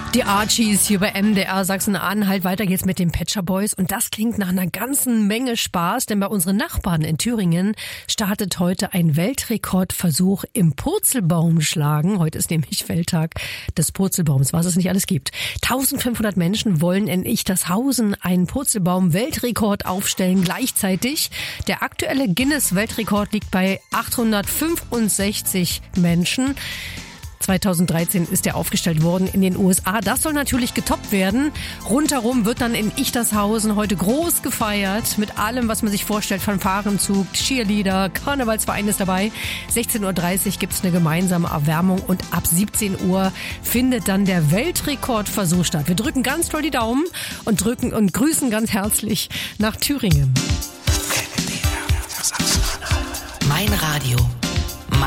Die Archies hier bei MDR Sachsen-Anhalt. Weiter geht's mit den Pet Shop Boys. Und das klingt nach einer ganzen Menge Spaß, denn bei unseren Nachbarn in Thüringen startet heute ein Weltrekordversuch im Purzelbaumschlagen. Heute ist nämlich Welttag des Purzelbaums, was es nicht alles gibt. 1500 Menschen wollen in Ichtershausen einen Purzelbaum-Weltrekord aufstellen gleichzeitig. Der aktuelle Guinness-Weltrekord liegt bei 865 Menschen. 2013 ist er aufgestellt worden in den USA. Das soll natürlich getoppt werden. Rundherum wird dann in Ichtershausen heute groß gefeiert. Mit allem, was man sich vorstellt. Fanfarenzug, Cheerleader, Karnevalsverein ist dabei. 16.30 Uhr gibt es eine gemeinsame Erwärmung und ab 17 Uhr findet dann der Weltrekordversuch statt. Wir drücken ganz doll die Daumen und grüßen ganz herzlich nach Thüringen. Mein Radio.